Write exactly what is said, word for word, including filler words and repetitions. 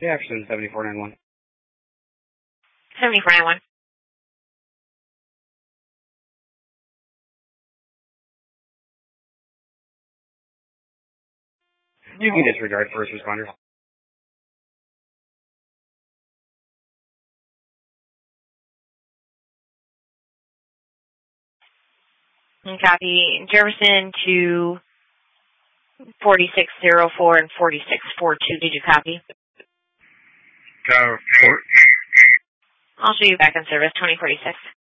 Jefferson, seventy-four ninety-one. seventy-four ninety-one. You can disregard first responders. Copy. Jefferson to forty-six oh four and forty-six forty-two. Did you copy? Uh, four. I'll show you back in service, twenty forty-six.